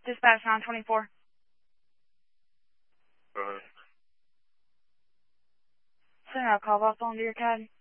Dispatch 924. Go ahead. Send out a call box on to your CAD.